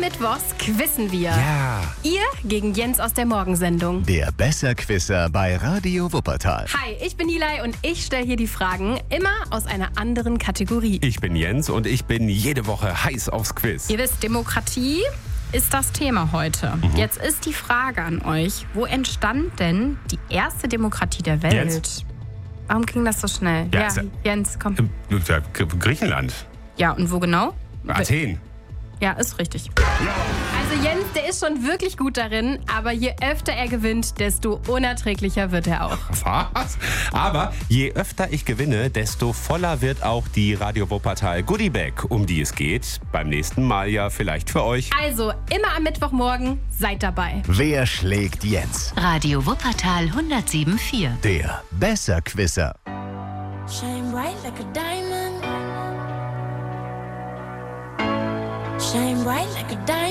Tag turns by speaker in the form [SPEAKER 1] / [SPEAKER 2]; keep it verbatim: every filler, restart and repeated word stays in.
[SPEAKER 1] mittwochs quizzen wir.
[SPEAKER 2] Ja.
[SPEAKER 1] Ihr gegen Jens aus der Morgensendung.
[SPEAKER 3] Der Besserquisser bei Radio Wuppertal.
[SPEAKER 1] Hi, ich bin Nilay und ich stelle hier die Fragen immer aus einer anderen Kategorie.
[SPEAKER 2] Ich bin Jens und ich bin jede Woche heiß aufs Quiz.
[SPEAKER 4] Ihr wisst, Demokratie ist das Thema heute.
[SPEAKER 2] Mhm.
[SPEAKER 4] Jetzt ist die Frage an euch, wo entstand denn die erste Demokratie der Welt?
[SPEAKER 2] Jens?
[SPEAKER 4] Warum ging das so schnell?
[SPEAKER 2] Ja,
[SPEAKER 4] Ja,
[SPEAKER 2] ist ja-
[SPEAKER 4] Jens, komm.
[SPEAKER 2] Ähm, ja, G- Griechenland.
[SPEAKER 4] Ja, und wo genau?
[SPEAKER 2] Athen.
[SPEAKER 4] Ja, ist richtig.
[SPEAKER 1] Also Jens, der ist schon wirklich gut darin, aber je öfter er gewinnt, desto unerträglicher wird er auch.
[SPEAKER 2] Was? Aber je öfter ich gewinne, desto voller wird auch die Radio Wuppertal Goodie Bag, um die es geht. Beim nächsten Mal ja vielleicht für euch.
[SPEAKER 1] Also, immer am Mittwochmorgen, seid dabei.
[SPEAKER 3] Wer schlägt Jens?
[SPEAKER 5] Radio Wuppertal hundertsieben Komma vier.
[SPEAKER 3] Der Besserquisser.
[SPEAKER 6] Shine bright like a diamond. Shine bright like a diamond.